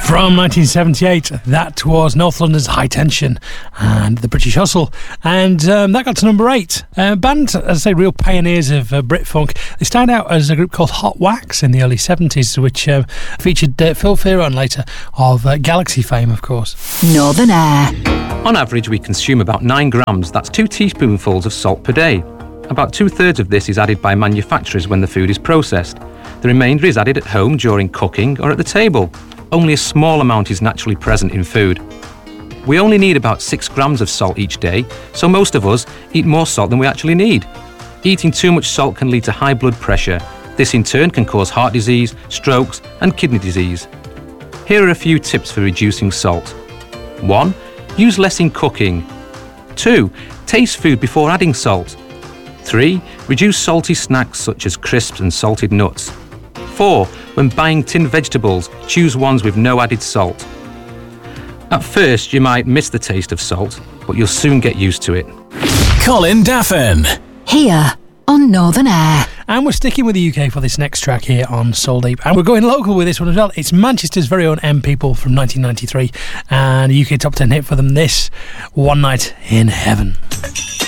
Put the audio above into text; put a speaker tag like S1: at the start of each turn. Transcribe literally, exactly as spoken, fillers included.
S1: From nineteen seventy-eight, that was North London's High Tension and the British Hustle, and um, that got to number eight. Uh, band, as I say, real pioneers of uh, Brit funk. They started out as a group called Hot Wax in the early seventies, which uh, featured uh, Phil Fearon later, of uh, Galaxy fame, of course.
S2: Northern Air.
S3: On average, we consume about nine grams, that's two teaspoonfuls of salt per day. About two-thirds of this is added by manufacturers when the food is processed. The remainder is added at home during cooking or at the table. Only a small amount is naturally present in food. We only need about six grams of salt each day, so most of us eat more salt than we actually need. Eating too much salt can lead to high blood pressure. This in turn can cause heart disease, strokes and kidney disease. Here are a few tips for reducing salt. one. Use less in cooking. two. Taste food before adding salt. three. Reduce salty snacks such as crisps and salted nuts. four. When buying tinned vegetables, choose ones with no added salt. At first, you might miss the taste of salt, but you'll soon get used to it.
S4: Colin Daffin.
S2: Here on Northern Air.
S1: And we're sticking with the U K for this next track here on Soul Deep. And we're going local with this one as well. It's Manchester's very own M People from nineteen ninety-three. And a U K top ten hit for them, this One Night in Heaven.